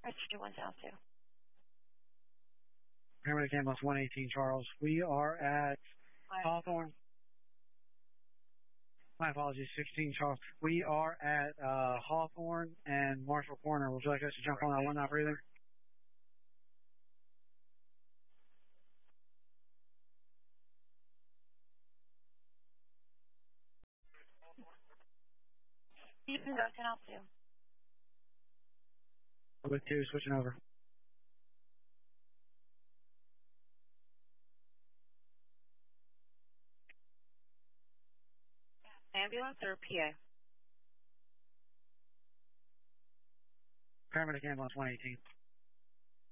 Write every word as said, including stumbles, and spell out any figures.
Rescue one South two. Paramedic ambulance one eighteen Charles. We are at Hawthorne. My apologies, sixteen Charles. We are at uh, Hawthorne and Marshall Corner. Would you like us to jump on that one not breathing? You can go ten off two. With two, switching over. Ambulance or P A? Paramedic ambulance one eighteen.